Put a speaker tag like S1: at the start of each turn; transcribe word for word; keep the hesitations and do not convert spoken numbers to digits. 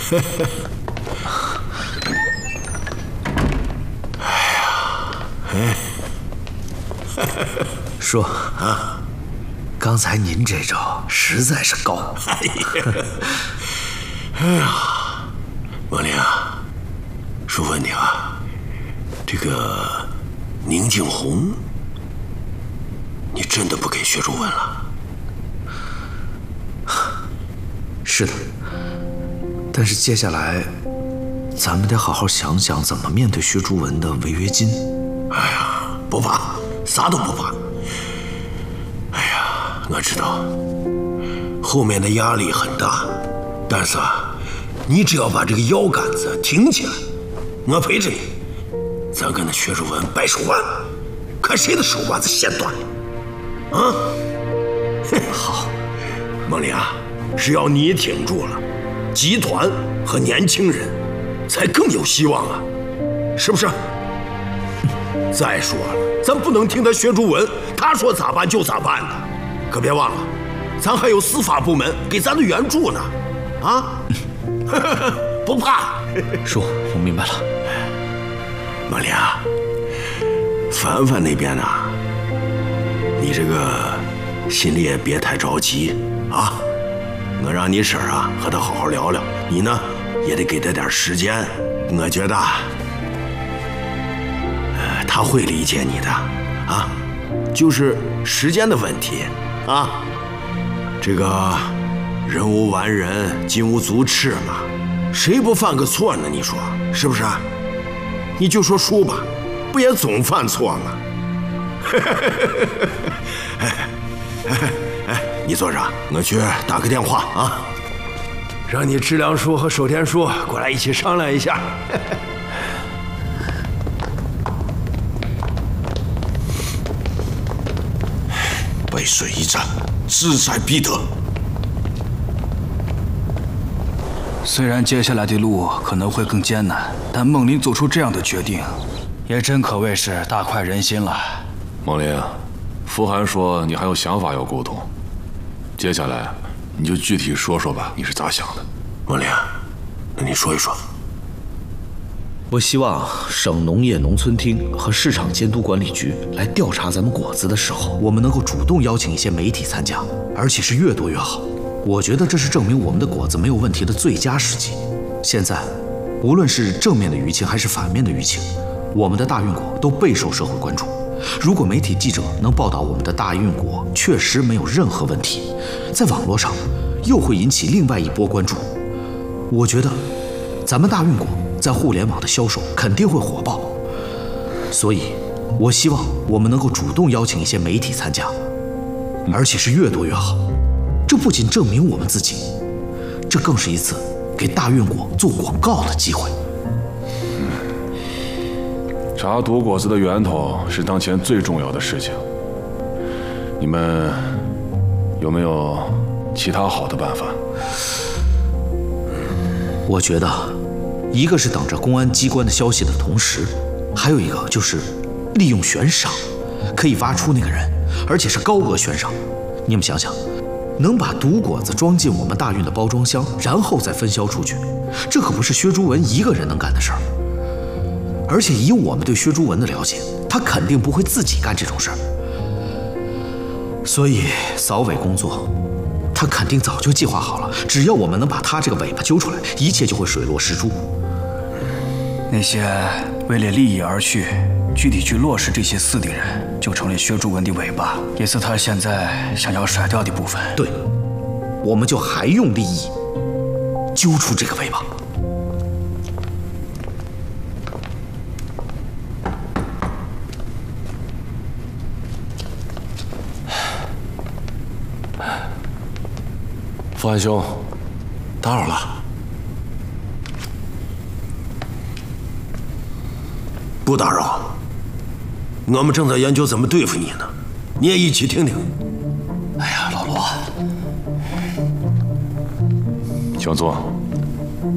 S1: 哎呀，哎，
S2: 叔啊，刚才您这招实在是高。
S1: 哎呀，哎呀，王林啊，叔问你啊，这个宁静红，你真的不给薛竹文了？
S2: 是的，但是接下来，咱们得好好想想怎么面对薛竹文的违约金。
S1: 哎呀，不怕，啥都不怕。哎呀，我知道后面的压力很大，但是啊，你只要把这个腰杆子挺起来，我陪着你，咱跟那薛竹文掰手腕，看谁的手腕子先断。啊，
S2: 好，
S1: 孟林啊。只要你挺住了，集团和年轻人才更有希望啊，是不是？再说了，咱不能听他薛竹文，他说咋办就咋办呢。可别忘了，咱还有司法部门给咱的援助呢。啊，不怕。
S2: 叔，我明白了。
S1: 孟林啊，凡凡那边呢，你这个心里也别太着急啊。我让你婶儿啊和他好好聊聊，你呢也得给他点时间。我觉得，呃，他会理解你的，啊，就是时间的问题啊。这个人无完人，金无足赤嘛，谁不犯个错呢？你说是不是？你就说叔吧，不也总犯错吗？哎哎哎，你坐着，我去打个电话啊，让你知良叔和守天叔过来一起商量一下。
S3: 背水一战，志在必得。
S4: 虽然接下来的路可能会更艰难，但孟林做出这样的决定，也真可谓是大快人心了。
S5: 孟林，傅寒说你还有想法要沟通。接下来，你就具体说说吧，你是咋想的？
S1: 孟林，那你说一说。
S2: 我希望省农业农村厅和市场监督管理局来调查咱们果子的时候，我们能够主动邀请一些媒体参加，而且是越多越好。我觉得这是证明我们的果子没有问题的最佳时机。现在，无论是正面的舆情还是反面的舆情，我们的大运果都备受社会关注。如果媒体记者能报道我们的大运果确实没有任何问题，在网络上又会引起另外一波关注。我觉得咱们大运果在互联网的销售肯定会火爆，所以我希望我们能够主动邀请一些媒体参加，而且是越多越好。这不仅证明我们自己，这更是一次给大运果做广告的机会。
S5: 查毒果子的源头是当前最重要的事情。你们有没有其他好的办法？
S2: 我觉得，一个是等着公安机关的消息的同时，还有一个就是利用悬赏，可以挖出那个人，而且是高额悬赏。你们想想，能把毒果子装进我们大运的包装箱，然后再分销出去，这可不是薛竹文一个人能干的事儿。而且以我们对薛竹文的了解，他肯定不会自己干这种事儿。所以扫尾工作，他肯定早就计划好了。只要我们能把他这个尾巴揪出来，一切就会水落石出。
S4: 那些为了利益而去，具体去落实这些私敌人，就成了薛竹文的尾巴，也是他现在想要甩掉的部分。
S2: 对，我们就还用利益揪出这个尾巴。
S5: 傅寒兄，
S3: 打扰了。
S1: 不打扰，我们正在研究怎么对付你呢，你也一起听听。
S4: 哎呀，老罗，
S5: 请坐。